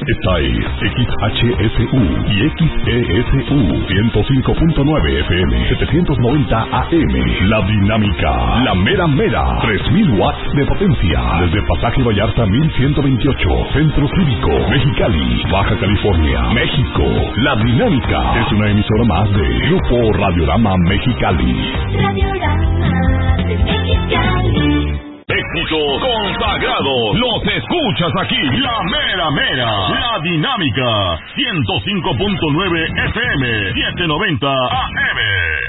Esta es XHSU y XESU 105.9 FM 790 AM. La Dinámica, la mera mera, 3000 watts de potencia. Desde Pasaje Vallarta 1128, Centro Cívico, Mexicali, Baja California, México. La Dinámica es una emisora más de Grupo Radiorama Mexicali. Radiorama de Mexicali. Éxitos consagrados, los escuchas aquí, la mera mera, la Dinámica, 105.9 FM, 790 AM.